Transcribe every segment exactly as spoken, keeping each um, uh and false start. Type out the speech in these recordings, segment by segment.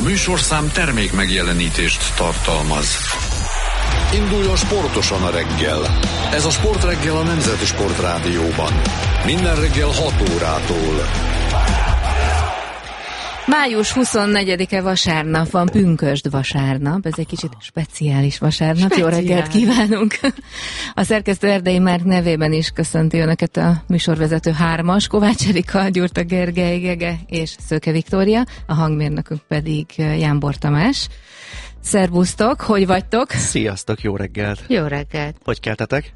műsorszám termék megjelenítést tartalmaz. Induljon sportosan a reggel. Ez a Sportreggel a Nemzeti Sportrádióban. Minden reggel hat órától. május huszonnegyedike vasárnap van, pünkösd vasárnap, ez egy kicsit speciális vasárnap. Speciál. Jó reggelt kívánunk! A szerkesztő Erdei Márk nevében is köszönti Önöket a műsorvezető hármas, Kovács Erika, Gyurta Gergely, Gege és Szőke Viktória, a hangmérnökünk pedig Jánbor Tamás. Szervusztok, hogy vagytok? Sziasztok, jó reggelt! Jó reggelt! Hogy keltetek?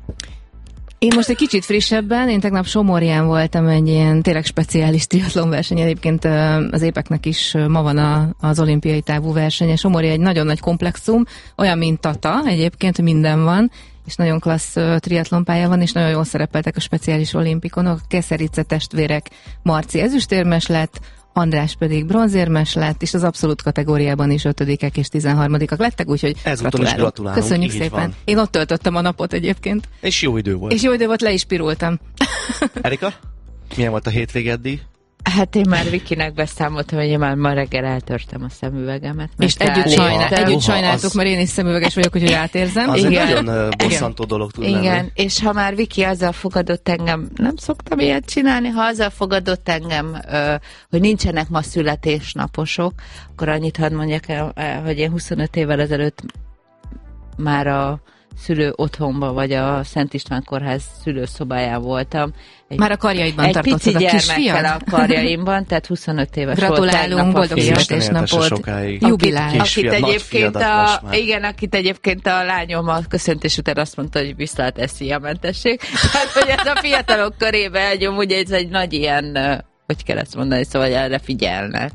Én most egy kicsit frissebben, én tegnap Somorján voltam egy ilyen tényleg speciális triatlon verseny, egyébként az épeknek is ma van a, az olimpiai távú versenye. Somorja egy nagyon nagy komplexum, olyan, mint Tata, egyébként minden van, és nagyon klassz triatlonpálya van, és nagyon jól szerepeltek a speciális olimpikonok. A Keszerice testvérek Marci ezüstérmes lett, András pedig bronzérmes lett, és az abszolút kategóriában is ötödikek és tizenharmadikak lettek, úgyhogy ezúton is gratulálunk. Köszönjük szépen. Van. Én ott töltöttem a napot egyébként. És jó idő volt. És jó idő volt, le is pirultam. Erika, milyen volt a hétvége eddig? Hát én már Vikinek beszámoltam, hogy én már ma reggel eltörtem a szemüvegemet. És együtt, sajnál, együtt sajnáltuk, az... mert én is szemüveges vagyok, úgyhogy átérzem. Az igen. egy nagyon bosszantó dolog tud lenni. Igen, és ha már Viki azzal fogadott engem, nem szoktam ilyet csinálni, ha azzal fogadott engem, hogy nincsenek ma születésnaposok, akkor annyit hadd mondjak el, hogy én huszonöt évvel ezelőtt már a szülő otthonba, vagy a Szent István Kórház szülőszobáján voltam. Egy, Már a karjaidban tartottad a kisfiad? a karjaimban, tehát huszonöt éves Gratulálunk, boldog születésnapot, jubilál. Akit egyébként a, igen, akit egyébként a lányom a köszöntés után azt mondta, hogy viszlát eszi a mentesség. Tehát, hogy ez a fiatalok körébe elnyom, ugye ez egy nagy ilyen, hogy kell ezt mondani, szóval erre figyelnek.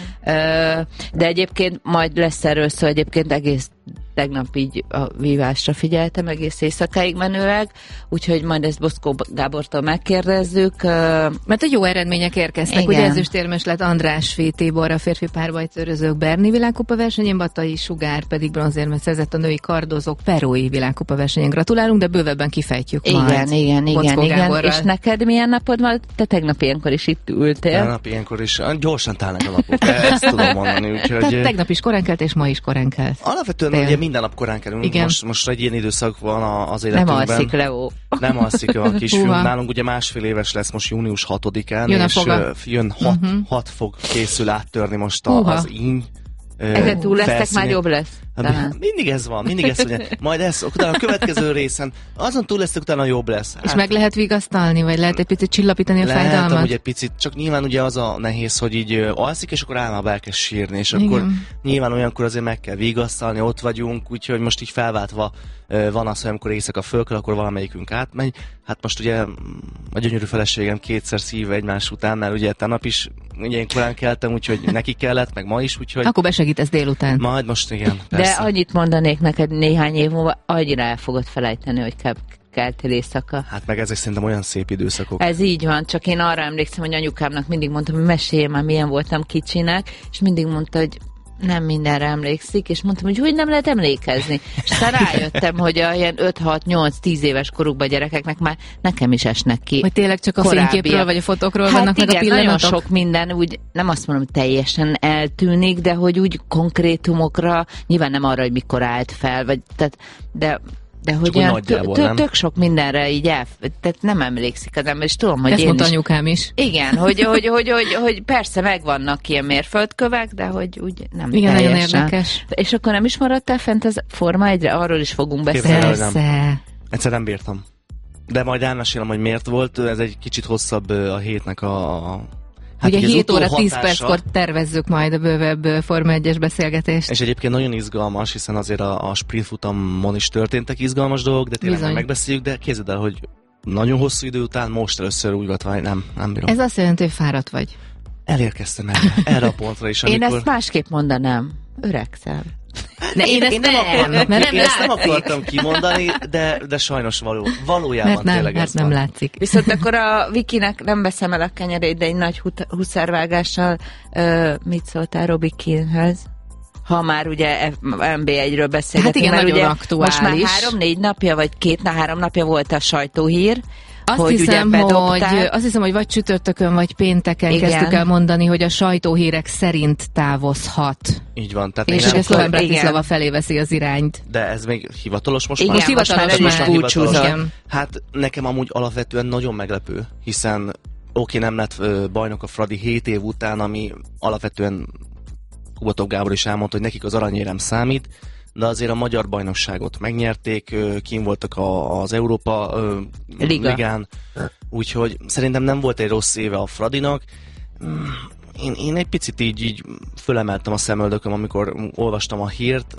Igen. De egyébként majd lesz erről szó, egyébként egész tegnap így a vívásra figyeltem egész éjszakáig menőleg, úgyhogy majd ezt Boszkó Gábortól megkérdezzük. Mert a jó eredmények érkeztek. Igen. Ugye ezüstérmes lett András F. Tibor, a férfi párbajtőrözők Berni világkupa versenyén, Batai Sugár pedig bronzérmet szerzett a női kardozók Perói világkupa versenyen. Gratulálunk, de bővebben kifejtjük igen, majd. Igen, igen, igen. És neked milyen napod van? Te tegnap ilyenkor is itt ültél. Tegnap ilyenkor is. Gyorsan tálnak a napok. Ezt tudom mondani. Úgyhogy... Tehát tegnap is korán kelt, és ma is korán kelt. Alapvetően ugye minden nap korán kelünk. Igen. Most, most egy ilyen időszak van az életünkben. Nem alszik, Leó. Nem alszik a kisfiunk. Nálunk ugye másfél éves lesz most június hatodikán, jön és foga. jön hat, uh-huh. hat fog készül áttörni most a, az íny. Ezen túl lesztek, már jobb lesz. Hát, mindig ez van, mindig ez, hogy majd ez, utána a következő részen, azon túl lesztek, utána jobb lesz. Hát, és meg lehet vigasztalni, vagy lehet egy picit csillapítani a lehet, fájdalmat? Lehet, egy picit, csak nyilván ugye az a nehéz, hogy így alszik, és akkor álmába elkezd sírni, és igen. akkor nyilván olyankor azért meg kell vigasztalni, ott vagyunk, úgyhogy most így felváltva van az, hogy amikor éjszaka föl kell, akkor valamelyikünk átmegy. Hát most ugye a gyönyörű feleségem kétszer szíve egymás után, mert ugye tegnap is ugye én korán keltem, úgyhogy neki kellett, meg ma is, úgyhogy... Akkor besegítesz délután. Majd most igen, persze. De annyit mondanék neked néhány év múlva, annyira el fogod felejteni, hogy kell keltél éjszaka. Hát meg ezek szerintem olyan szép időszakok. Ez így van, csak én arra emlékszem, hogy anyukámnak mindig mondtam, hogy mesélj már, milyen voltam kicsinek, és mindig mondta, hogy nem mindenre emlékszik, és mondtam, hogy hogy nem lehet emlékezni. És aztán rájöttem, hogy a ilyen öt hat nyolc tíz éves korukban gyerekeknek már nekem is esnek ki. Vagy tényleg csak a korábbiak. Fényképről, vagy a fotókról hát vannak igen, meg a pillanatok? Nagyon sok minden, úgy nem azt mondom, hogy teljesen eltűnik, de hogy úgy konkrétumokra, nyilván nem arra, hogy mikor állt fel, vagy, tehát, de de hogy olyan tök sok mindenre így el, tehát nem emlékszik az ember, és tudom, hogy ezt én mondta is, anyukám is. Igen, hogy, hogy, hogy, hogy, hogy persze megvannak ilyen mérföldkövek, de hogy úgy nem igen, teljesen. nagyon érdekes. És akkor nem is maradtál fent az Forma egyre? Arról is fogunk beszélni. Persze. Egyszer nem bírtam. De majd elmesélem, hogy miért volt. Ez egy kicsit hosszabb a hétnek a... Hát ugye hét óra tíz perckor tervezzük majd a bővebb Forma egyes beszélgetést. És egyébként nagyon izgalmas, hiszen azért a, a sprintfutamon is történtek izgalmas dolgok, de tényleg meg megbeszéljük, de képzeld el, hogy nagyon hosszú idő után most először úgy volt, hogy nem, nem bírom. Ez azt jelenti, hogy fáradt vagy. Elérkeztem erre, erre a pontra is, amikor... Én ezt másképp mondanám. Öregszem. De én, én, ezt, én, nem, akartam, mert nem, én ezt nem akartam kimondani, de, de sajnos való, valójában mert nem, tényleg mert ez nem van. látszik. Viszont akkor a Vikinek nem veszem el a kenyerét, de egy nagy huszárvágással uh, mit szóltál Robi Keane-höz? Ha már ugye en bé egyről beszélgetünk. Hát igen, mert nagyon ugye aktuális. Most már három-négy napja, vagy két-három napja volt a sajtóhír, Azt hogy hiszem, ugye bedobták. hogy, azt hiszem, hogy vagy csütörtökön, vagy pénteken Igen. kezdtük el mondani, hogy a sajtóhírek szerint távozhat. Így van. Tehát És én hogy Szlován nem... Bratislava felé veszi az irányt. De ez még hivatalos most Igen, már? Most hivatalos most már el is már. búcsúzott. Igen. Hát nekem amúgy alapvetően nagyon meglepő, hiszen oké, okay, nem lett ö, bajnok a Fradi hét év után, ami alapvetően Kubatov Gábor is elmondta, hogy nekik az aranyérem számít, de azért a magyar bajnokságot megnyerték, kín voltak a, az Európa ö, Liga. ligán, úgyhogy szerintem nem volt egy rossz éve a Fradinak. Én, én egy picit így, így fölemeltem a szemöldököm, amikor olvastam a hírt,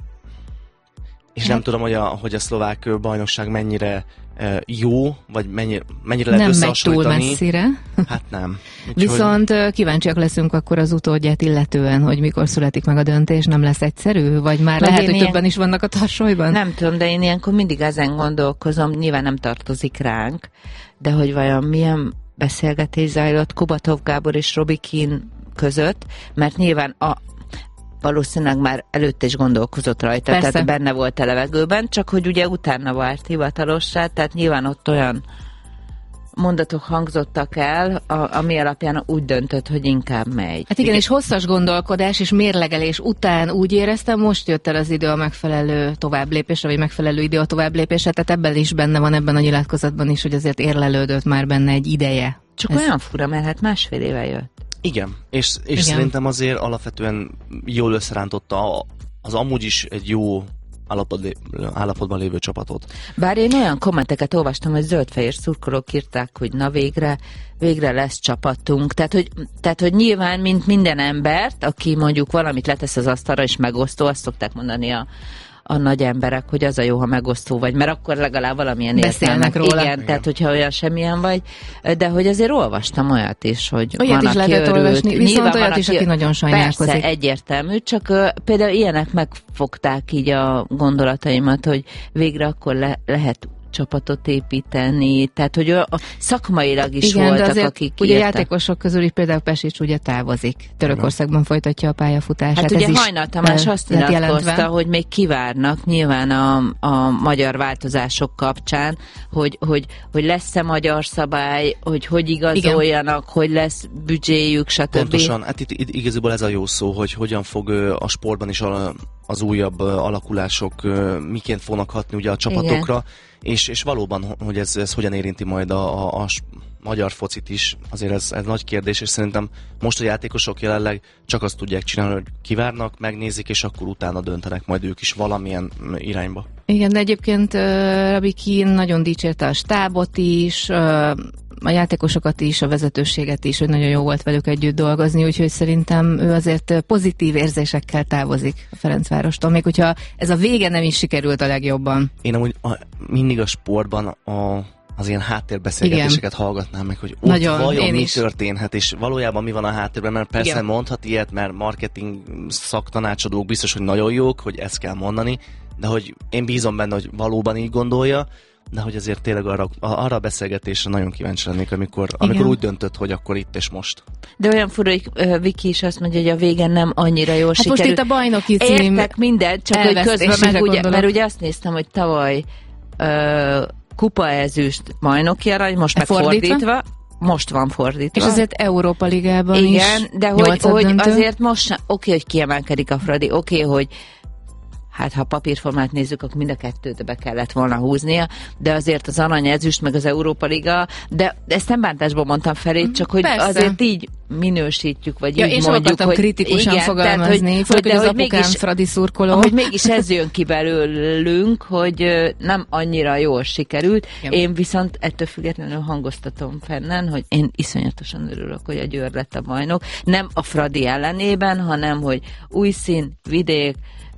és hát nem tudom, hogy a, hogy a szlovák bajnokság mennyire e, jó, vagy mennyire, mennyire lehet Nem megy túl összehasonlítani. messzire. Hát nem. Úgyhogy... Viszont kíváncsiak leszünk akkor az utódját illetően, hogy mikor születik meg a döntés, nem lesz egyszerű? Vagy már Meg lehet, én hogy ilyen... többen is vannak a tarsolyban? Nem tudom, de én ilyenkor mindig ezen gondolkozom, nyilván nem tartozik ránk, de hogy vajon milyen beszélgetés zajlott Kubatov Gábor és Robi Kín között, mert nyilván a valószínűleg már előtte is gondolkozott rajta, Persze. tehát benne volt a levegőben, csak hogy ugye utána vált hivatalossá, tehát nyilván ott olyan mondatok hangzottak el, a, ami alapján úgy döntött, hogy inkább megy. Hát igen, igen, és hosszas gondolkodás és mérlegelés után úgy éreztem, most jött el az idő a megfelelő továbblépésre, vagy megfelelő idő a továbblépésre, tehát ebben is benne van, ebben a nyilatkozatban is, hogy azért érlelődött már benne egy ideje. Csak Ez... olyan fura, mert hát másfél éve jött. Igen, és, és Igen. szerintem azért alapvetően jól összerántotta az amúgy is egy jó állapot, állapotban lévő csapatot. Bár én olyan kommenteket olvastam, hogy zöld-fehér szurkolók írták, hogy na végre, végre lesz csapatunk. Tehát hogy, tehát, hogy nyilván, mint minden embert, aki mondjuk valamit letesz az asztalra és megosztó, azt szokták mondani a, a nagy emberek, hogy az a jó, ha megosztó vagy, mert akkor legalább valamilyen beszélnek róla. Igen, Igen. tehát hogyha olyan semmilyen vagy, de hogy azért olvastam olyat is, hogy Olyat van, is aki lehetett örült. olvasni, viszont Nyilván olyat van, is, aki nagyon sajnálkozik. Persze, egyértelmű, csak uh, például ilyenek megfogták így a gondolataimat, hogy végre akkor le, lehet csapatot építeni, tehát hogy a, a szakmailag is igen, voltak, de azért, akik ugye írtak. játékosok közül is például Pesics ugye távozik. Törökországban folytatja a pályafutását. Hát ez ugye is Hajnal Tamás azt lett nyilatkozta, jelentve. hogy még kivárnak nyilván a, a magyar változások kapcsán, hogy, hogy, hogy lesz-e magyar szabály, hogy hogy igazoljanak, igen. hogy lesz büdzséjük, stb. Pontosan, hát itt, itt igazából ez a jó szó, hogy hogyan fog a sportban is a, az újabb alakulások miként fognak hatni ugye a csapatokra, és, és valóban, hogy ez, ez hogyan érinti majd a, a, a magyar focit is, azért ez, ez nagy kérdés, és szerintem most a játékosok jelenleg csak azt tudják csinálni, hogy kivárnak, megnézik, és akkor utána döntenek majd ők is valamilyen irányba. Igen, de egyébként uh, Robi Kín nagyon dicsérte a stábot is, uh, a játékosokat is, a vezetőséget is, hogy nagyon jó volt velük együtt dolgozni, úgyhogy szerintem ő azért pozitív érzésekkel távozik a Ferencvárostól, még hogyha ez a vége nem is sikerült a legjobban. Én amúgy a, mindig a sportban a, az ilyen háttérbeszélgetéseket igen. hallgatnám meg, hogy ott nagyon, vajon mi is. történhet, és valójában mi van a háttérben, mert persze igen. mondhat ilyet, mert marketing szaktanácsadók biztos, hogy nagyon jók, hogy ezt kell mondani, de hogy én bízom benne, hogy valóban így gondolja, de hogy azért tényleg arra, arra a beszélgetésre nagyon kíváncsi lennék, amikor, amikor úgy döntött, hogy akkor itt és most. De olyan fura, hogy uh, Viki is azt mondja, hogy a végen nem annyira jól hát sikerült. most itt a bajnoki cím értek mindent, csak hogy közben meg ugye, mert ugye azt néztem, hogy tavaly uh, kupa ezüst bajnoki arany, most meg fordítva. fordítva. Most van fordítva. És azért Európa Ligában igen, is. Igen, de hogy, hogy azért most oké, okay, hogy kiemelkedik a Fradi, oké, okay, hogy hát ha papírformát nézzük, akkor mind a kettőt be kellett volna húznia, de azért az arany ezüst, meg az Európa Liga, de ezt nem bántásból mondtam felé, csak hogy persze. Azért így minősítjük, vagy ja, így én mondjuk, hogy kritikusan igen, fogalmazni, tehát, hogy, főleg, hogy az hogy apukám mégis, Fradi szurkoló. hogy mégis ez jön ki belőlünk, hogy nem annyira jól sikerült. Ja. Én viszont ettől függetlenül hangoztatom fennen, hogy én iszonyatosan örülök, hogy a Győr lett a bajnok. Nem a Fradi ellenében, hanem, hogy új szín, vidék,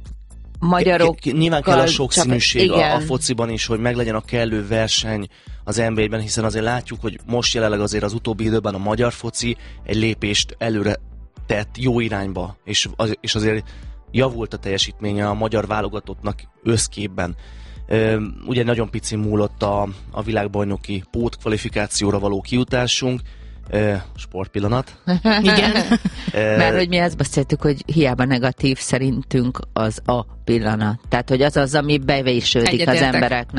magyarok. Nyilván kell a sokszínűség a, a fociban is, hogy meglegyen a kellő verseny az en bé á-ben, hiszen azért látjuk, hogy most jelenleg azért az utóbbi időben a magyar foci egy lépést előre tett jó irányba, és, az, és azért javult a teljesítménye a magyar válogatottnak összképben. Ö, ugye nagyon pici múlott a, a világbajnoki pótkvalifikációra való kijutásunk, Uh, sportpillanat. Igen. uh, Mert hogy mi ezt beszéltük, hogy hiába negatív szerintünk az a pillanat. Tehát, hogy az az, ami bevésődik az embereknek.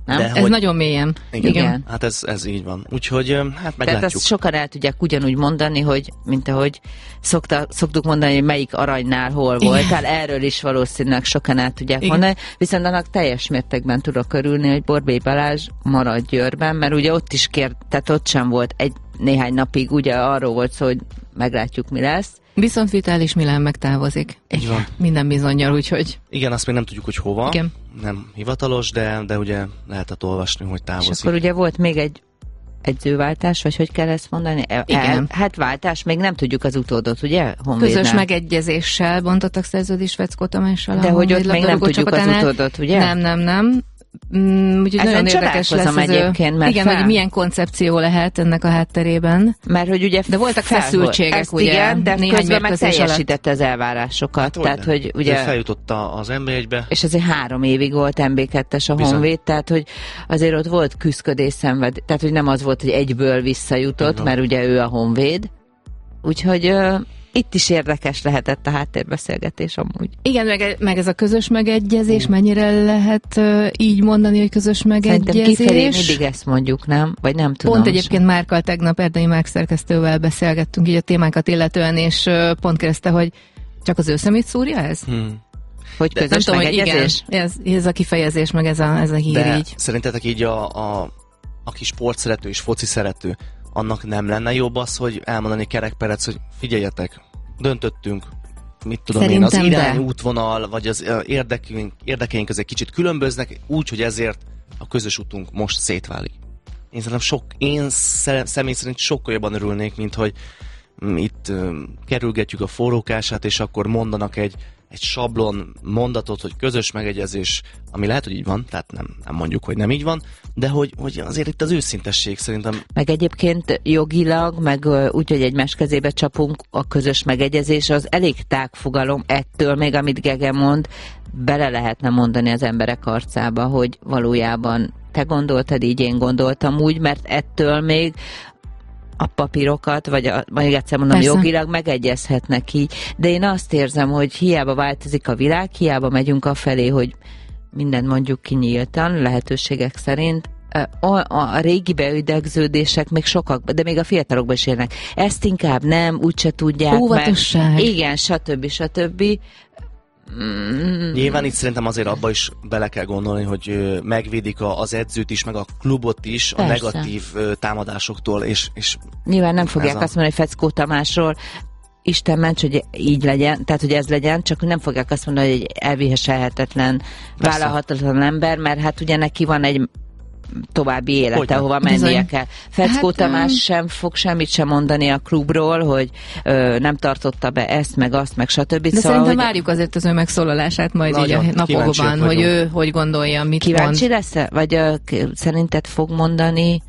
Nem? De Ez hogy... nagyon mélyen. Igen. Igen. Hát ez, ez így van. Úgyhogy hát meglátjuk. Tehát azt sokan el tudják ugyanúgy mondani, hogy mint ahogy szokta, szoktuk mondani, hogy melyik aranynál hol voltál, erről is valószínűleg sokan el tudják Igen. mondani, viszont annak teljes mértékben tudok örülni, hogy Borbély Balázs marad Győrben, mert ugye ott is kért, tehát ott sem volt egy néhány napig, ugye arról volt szó, hogy meglátjuk, mi lesz. Viszont Vitális Milán megtávozik. Így van. Minden bizonnyal, úgyhogy... Igen, azt még nem tudjuk, hogy hova. Igen. Nem hivatalos, de, de ugye lehetett olvasni, hogy távozik. És akkor ugye volt még egy edzőváltás, vagy hogy kell ezt mondani? El, Igen. Hát váltás, még nem tudjuk az utódot, ugye? Honvédnál. Közös megegyezéssel bontottak szerződést Veckó Tamással. De hogy ott még nem tudjuk az utódot, ugye? Nem, nem, nem. Mm, úgyhogy Ezen nagyon érdekes lesz az egyébként, mert igen, fel... hogy milyen koncepció lehet ennek a hátterében. Mert hogy ugye de voltak feszültségek, ezt ugye? Igen, de néhány közben meg teljesítette alatt. Az elvárásokat. Hát, tehát, hogy ugye... feljutott az en bé egybe. És azért három évig volt en bé kettes a Bizony. Honvéd, tehát hogy azért ott volt küszködés, szenved, tehát hogy nem az volt, hogy egyből visszajutott, igen. Mert ugye ő a Honvéd. Úgyhogy... Uh, itt is érdekes lehetett a háttérbeszélgetés amúgy. Igen, meg, meg ez a közös megegyezés, mennyire lehet uh, így mondani, hogy közös megegyezés? Szerintem kifelé mindig ezt mondjuk, nem? Vagy nem tudom. Pont egyébként Márkkal tegnap Erdei Márk szerkesztővel beszélgettünk így a témákat illetően, és uh, pont kérdezte, hogy csak az ő szemét szúrja ez? Hmm. Hogy közös tudom, megegyezés? Hogy igen, ez, ez a kifejezés, meg ez a, ez a hír De így. szerintetek így a, a, aki sportszerető és foci szerető, annak nem lenne jobb az, hogy elmondani Kerekperec, hogy figyeljetek, döntöttünk, mit tudom Szerintem én, az irány de. útvonal, vagy az érdekeink, érdekeink között kicsit különböznek, úgy, hogy ezért a közös utunk most szétválik. Én szerintem sok, én személy szerint sokkal jobban örülnék, mint hogy itt um, kerülgetjük a forrókását, és akkor mondanak egy, egy sablon mondatot, hogy közös megegyezés, ami lehet, hogy így van, tehát nem, nem mondjuk, hogy nem így van, de hogy, hogy azért itt az őszintesség szerintem... Meg egyébként jogilag, meg úgy, hogy egymás kezébe csapunk, a közös megegyezés az elég tág fogalom, ettől még, amit Gege mond, bele lehetne mondani az emberek arcába, hogy valójában te gondoltad így, én gondoltam úgy, mert ettől még a papírokat, vagy a, majd egyszer mondom, Persze. jogilag megegyezhetnek így, de én azt érzem, hogy hiába változik a világ, hiába megyünk afelé, hogy mindent mondjuk kinyíltan, lehetőségek szerint, a, a, a régi beüdegződések még sokak, de még a fiatalokban is élnek. Ezt inkább nem, úgyse tudják Óvatosság. meg. Igen, stb. stb. Mm. Nyilván itt szerintem azért abba is bele kell gondolni, hogy megvédik az edzőt is, meg a klubot is Persze. a negatív támadásoktól, és, és nyilván nem fogják a... azt mondani, hogy Feckó Tamásról Isten ments, hogy így legyen, tehát hogy ez legyen, csak nem fogják azt mondani, hogy egy elviselhetetlen, vállalhatatlan ember, mert hát ugye neki van egy további élete, Hogyne? hova mennie Bizony. kell. Feckó hát, Tamás um... sem fog semmit sem mondani a klubról, hogy ö, nem tartotta be ezt, meg azt, meg stb. De szóval, szerintem hogy... várjuk azért az ő megszólalását majd Nagyon így a napokban, hogy ő hogy gondolja, mit Kíváncsi mond. lesz-e? Vagy ö, szerinted fog mondani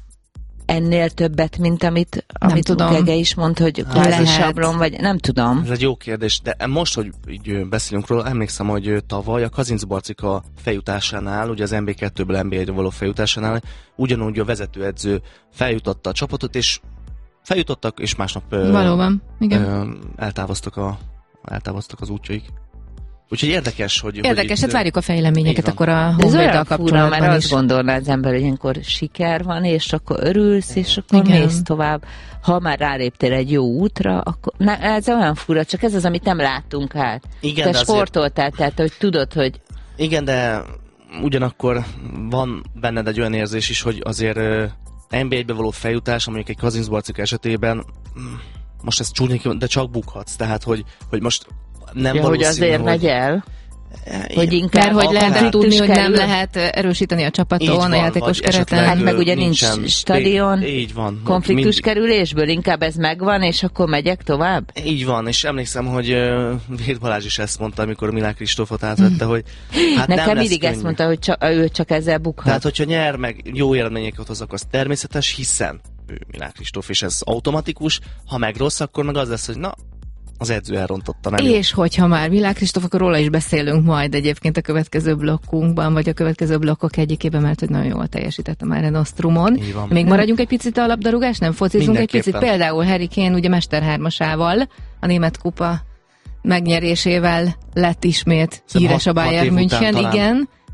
ennél többet, mint amit, amit Gege is mond, hogy kvázi sablon, vagy nem tudom. Ez egy jó kérdés, de most, hogy így beszélünk róla, emlékszem, hogy tavaly a Kazinc Barcika feljutásánál, ugye az en bé kettőből en bé egyre való feljutásánál, ugyanúgy a vezetőedző feljutatta a csapatot, és feljutottak, és másnap Valóban, igen. Ö, eltávoztak, a, eltávoztak az útjaik. Úgyhogy érdekes, hogy... Érdekes, hogy hát itt, várjuk a fejleményeket akkor a Honvéddal kapcsolatban mert is. azt gondolná az ember, hogy ilyenkor siker van, és akkor örülsz, és akkor Igen. mész tovább. Ha már ráléptél egy jó útra, akkor... Na, ez olyan fura, csak ez az, amit nem láttunk át. Igen, Te sportoltál, azért... tehát hogy tudod, hogy... Igen, de ugyanakkor van benned egy olyan érzés is, hogy azért en bé egybe való feljutás, mondjuk egy Kazinc Barcika esetében, most ez csúnya, de csak bukhatsz. Tehát, hogy, hogy most nem ja, hogy azért hogy... megy el? Hogy inkább, mert hogy lehetett tudni, hogy nem lehet erősíteni a csapaton, van, a játékos kereten. Hát meg ugye nincs stadion, így van, konfliktus mind... kerülésből, inkább ez megvan, és akkor megyek tovább? Így van, és emlékszem, hogy uh, Vét Balázs is ezt mondta, amikor Milán Kristófot átvette, hogy hát nekem nem mindig könnyű. Ezt mondta, hogy csak, ő csak ezzel bukhat. Tehát, hogyha nyer, meg jó eredményeket hoznak, az természetes, hiszen ő Milán Kristóf, és ez automatikus, ha meg rossz, akkor meg az lesz, hogy na, az edző elrontotta, nem? És jó. Hogyha már Milán Kristóf, akkor róla is beszélünk majd egyébként a következő blokkunkban, vagy a következő blokkok egyikében, mert hogy nagyon jól teljesített a Mare Nostrumon. Még maradjunk egy picit a labdarúgás, nem focizunk egy picit? Például Harry Kane ugye mesterhármasával, a német kupa megnyerésével lett ismét híres a Bayern München, igen.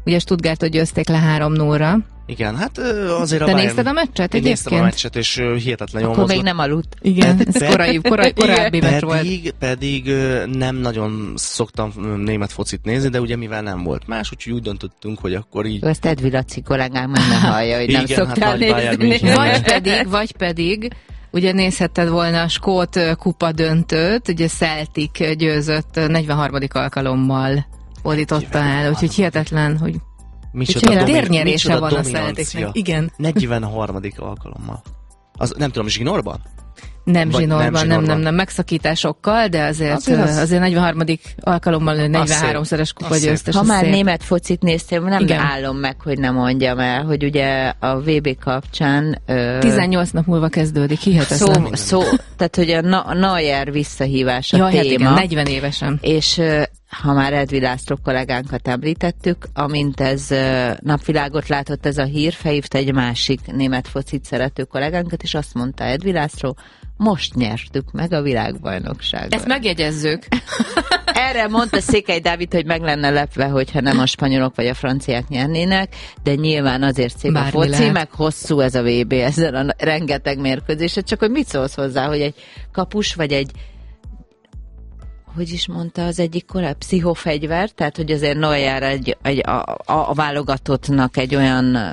ugye Stuttgartot győzték le három nullra. Igen, hát azért a Te Bayern... nézted a meccset egyébként? Néztem a meccset, és hihetetlen jól Akkor mozgott. még nem aludt. Igen, ez korai, korai, korábbi meccs volt. Pedig, pedig nem nagyon szoktam német focit nézni, de ugye mivel nem volt más, úgyhogy úgy döntöttünk, hogy akkor így... Ezt Edvi Laci kollégám meg nem hallja, hogy nem Igen, szoktál hát nagy Bayern nézni. München. Vagy pedig, vagy pedig, ugye nézhetted volna a skót kupa döntőt, ugye Celtic győzött negyvenharmadik alkalommal fordította el, úgyhogy hihetetlen, hogy Micsoda domin- térnyerése micsoda van a dominancia. Celticnek. Igen. negyvenharmadik alkalommal. Az, nem tudom, zsinórban? Nem Vagy zsinórban, nem nem, zsinórban. nem, nem, megszakításokkal, de azért, Azért azért, az- azért negyvenharmadik alkalommal negyvenháromszoros kupa az szép. győztes. Ha az már szép. német focit néztem, nem Igen. állom meg, hogy nem mondjam el, hogy ugye a vé bé kapcsán... Ö, tizennyolc nap múlva kezdődik, szó, hihetetlen. szó, tehát hogy a Na- Neuer visszahívása Ja, hát téma. igen, negyven évesen. És ö, ha már Edvi László kollégánkat említettük, amint ez ö, napvilágot látott ez a hír, felhívta egy másik német focit szerető kollégánkat, és azt mondta Edvi László, most nyertük meg a világbajnokságot. Ezt megjegyezzük. Erre mondta Székely Dávid, hogy meg lenne lepve, hogyha nem a spanyolok vagy a franciák nyernének, de nyilván azért szép Bármi a foci, lehet. meg hosszú ez a vé bé ezzel a rengeteg mérkőzéset, csak hogy mit szólsz hozzá, hogy egy kapus vagy egy hogy is mondta az egyik korábbi pszichofegyver, tehát hogy azért Neuer egy, egy a, a, a válogatottnak egy olyan,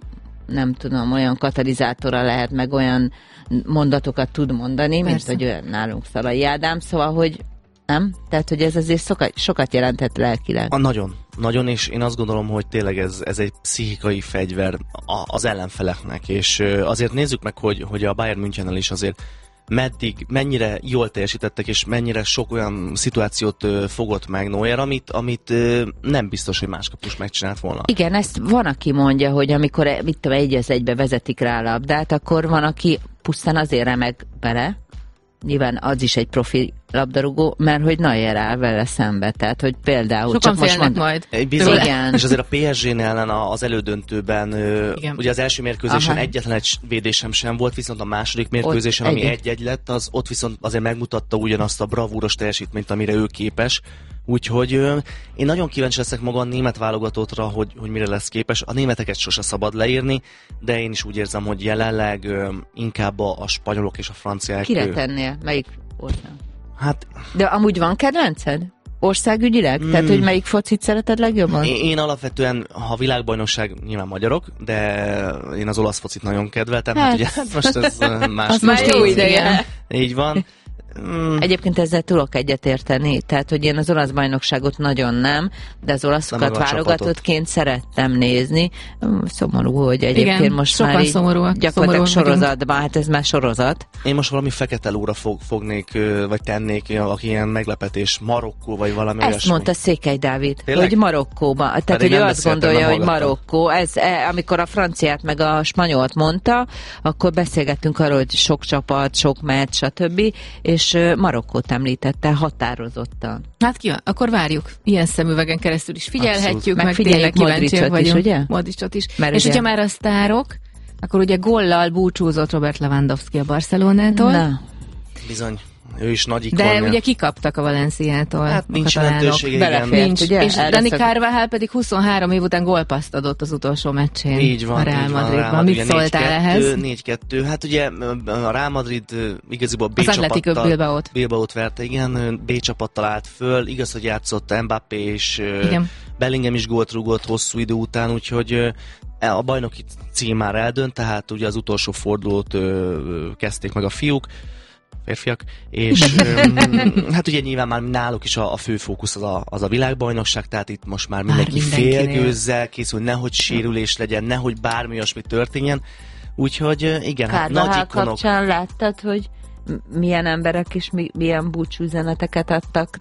nem tudom, olyan katalizátora lehet, meg olyan mondatokat tud mondani, Persze. mint hogy olyan nálunk Szalai Ádám, szóval, hogy nem? Tehát, hogy ez azért sokat, sokat jelentett lelkileg. A nagyon, nagyon, és én azt gondolom, hogy tényleg ez, ez egy pszichikai fegyver a, az ellenfeleknek, és ö, azért nézzük meg, hogy, hogy a Bayern Münchennel is azért meddig, mennyire jól teljesítettek, és mennyire sok olyan szituációt ö, fogott meg Neuer, amit, amit ö, nem biztos, hogy más kapus megcsinált volna. Igen, ezt van, aki mondja, hogy amikor mit tudom, egy az egybe vezetik rá a labdát, akkor van, aki pusztán azért remeg bele, nyilván az is egy profi labdarúgó, mert hogy Neuer áll vele szembe. Tehát, hogy például... Sokan csak most félnek mond... majd. Egy bizony, Igen. és azért a pé es gé-nél ellen az elődöntőben, ö, Igen. ugye az első mérkőzésen Aha. egyetlen egy védésem sem volt, viszont a második mérkőzésen, Ott ami egy- egy-egy lett, az ott viszont azért megmutatta ugyanazt a bravúros teljesítményt, amire ő képes. Úgyhogy ö, én nagyon kíváncsi leszek maga a német válogatottra, hogy, hogy mire lesz képes. A németeket sose szabad leírni, de én is úgy érzem, hogy jelenleg ö, inkább a, a spanyolok és a franciák... Kire ö, tennél? Melyik ország? Hát De amúgy van kedvenced? Országügyileg? Mm. Tehát, hogy melyik focit szereted legjobban? Én, én alapvetően, ha világbajnokság, nyilván magyarok, de én az olasz focit nagyon kedveltem, hát, Hát. hát ugye hát most ez ö, más. Az már jó ideje. Így van. Mm, Egyébként ezzel tudok egyetérteni, tehát, hogy én az olasz bajnokságot nagyon nem, de az olaszokat Nem a válogatottként szerettem nézni. Mm, Szomorú, hogy egyébként Igen, most sokan már így szomorúak, gyakorlatilag szomorúak sorozatban, hát ez már sorozat. én most valami fekete lóra fog, fognék, ö, vagy tennék, aki ilyen meglepetés, Marokkó, vagy valami Ezt olyasmi. mondta Székely Dávid, Tényleg? hogy Marokkóban. Tehát, Pedig hogy ő nem azt beszéltem, gondolja, nem hogy hallgattam. Marokkó, ez, e, amikor a franciát meg a spanyolt mondta, akkor beszélgettünk arról, hogy sok csapat, sok meccs, stb. És ö, Marokkót említette határozottan. Hát ki van? Akkor várjuk. Ilyen szemüvegen keresztül is figyelhetjük, Abszolút. meg, Meg tényleg figyeljük kíváncsiak Modricot is, vagyunk. ugye? Modricot is. Mert És ugye- hogyha már a sztárok, akkor ugye gollal búcsúzott Robert Lewandowski a Barcelonától, Na, Bizony, ő is nagy ikon. de ugye kikaptak a Valenciától. Hát a nincs katalánok. jelentősége, igen. Belefér. Nincs. Ugye? És Erre Dani szok- Carvajal pedig huszonhárom év után gólpasszt adott az utolsó meccsén. Így van, a Real így van, Madridban. Mit szóltál ehhez? négy kettő, hát ugye a Real Madrid ö, igaziból B Az Atletico csapattal, Bilbaót. Bilbaót verte, igen, ö, B csapattal állt föl, igaz, hogy játszott Mbappé és ö, Igen. Bellingham is gólt rúgott hosszú idő után, úgyhogy ö, a bajnoki cím már eldönt, tehát ugye az utolsó fordulót ö, ö, kezdték meg a fiúk, férfiak, és öm, hát ugye nyilván már náluk is a, a fő fókusz az a, az a világbajnokság, tehát itt most már mindenki mindenkinél. félgőzzel készül, nehogy sérülés legyen, nehogy bármi olyasmi történjen, úgyhogy ö, igen, hát nagy Carvajal ikonok. kapcsán láttad, hogy m- milyen emberek és mi, milyen búcsúzeneteket adtak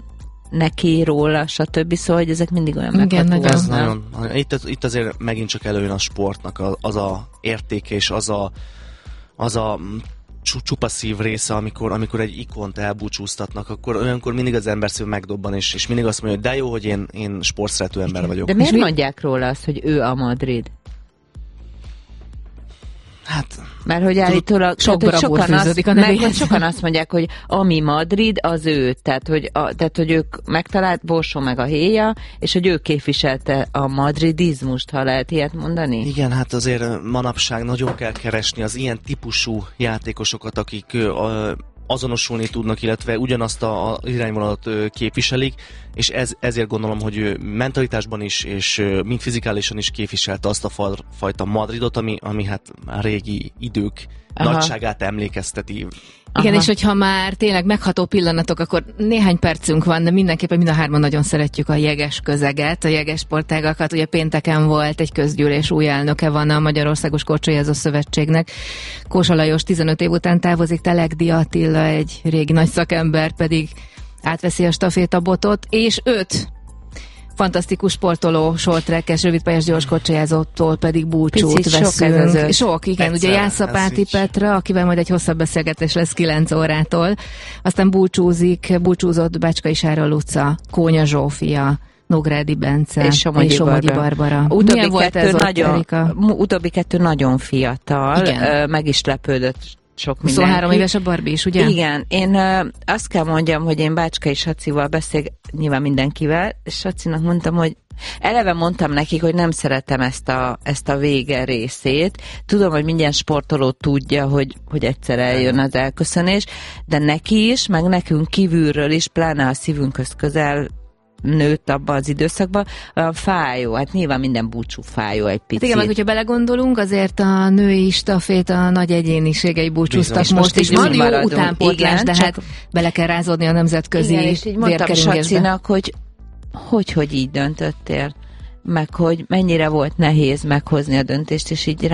neki, róla, stb. Szóval, hogy ezek mindig olyan Igen, meghatóak. Ez nem? nagyon, itt, itt azért megint csak előjön a sportnak a- az a értéke és az a, az a mm, csu- csupa szív része, amikor, amikor egy ikont elbúcsúztatnak, akkor olyankor mindig az ember szív megdobban, és, és mindig azt mondja, hogy de jó, hogy én, én sportszerető ember vagyok. De miért mondják róla azt, hogy ő a Madrid? Hát, mert hogy állítólag sok tehát, hogy sokan, azt, a meg, hogy sokan azt mondják, hogy ami Madrid, az ő, tehát hogy, a, tehát, hogy ők megtalált Borsó meg a héja, és hogy ő képviselte a madridizmust, ha lehet ilyet mondani? Igen, hát azért manapság nagyon kell keresni az ilyen típusú játékosokat, akik a, azonosulni tudnak, illetve ugyanazt a, a irányvonalat képviselik, és ez, ezért gondolom, hogy ő mentalitásban is, és mind fizikálisan is képviselte azt a fajta Madridot, ami, ami hát a régi idők Aha. nagyságát emlékezteti. Aha. Igen, és hogyha már tényleg megható pillanatok, akkor néhány percünk van, de mindenképpen mind a hárman nagyon szeretjük a jeges közeget, a jeges sportágakat. Ugye pénteken volt egy közgyűlés, új elnöke van a Magyarországos Korcsolyázó Szövetségnek. Kósa Lajos tizenöt év után távozik, Telegdi Attila, egy régi nagy szakember pedig átveszi a stafétabotot, és öt fantasztikus sportoló, shorttrackes, rövidpályás gyors korcsolyázótól pedig búcsút Picit veszünk. Sok, sok igen. Egyszer, ugye Jászapáti Petra, akivel majd egy hosszabb beszélgetés lesz kilenc órától. Aztán búcsúzik, búcsúzott Bácskai Sára Luca, Kónya Zsófia, Nógrádi Bence és Somogyi, és Somogyi Barbara. Barbara. Utóbbi volt kettő, ez nagyon, utóbbi kettő nagyon fiatal, igen. meg is lepődött sok mindenki. huszonhárom éves a Barbie is, ugye? Igen, én uh, azt kell mondjam, hogy én Bácskai Sacival beszél, nyilván mindenkivel, és Sacinak mondtam, hogy eleve mondtam nekik, hogy nem szeretem ezt a, ezt a vége részét. Tudom, hogy minden sportoló tudja, hogy, hogy egyszer eljön az elköszönés, de neki is, meg nekünk kívülről is, pláne a szívünkhöz közel nőtt abban az időszakban, olyan fájó, hát nyilván minden búcsú fájó egy picit. Hát igen, meg hogyha belegondolunk, azért a női stafét a nagy egyéniségei búcsúztak most, most is. Van jó utánpótlás, de hát bele kell rázódni a nemzetközi igen, és így mondtam Sacinak, hogy hogy, hogy így döntöttél, meg hogy mennyire volt nehéz meghozni a döntést, és így